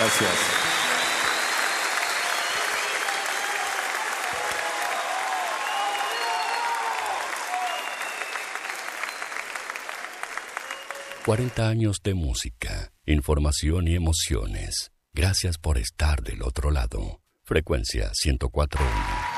Gracias. «40 años de música, información y emociones. Gracias por estar del otro lado. Frecuencia 104.1.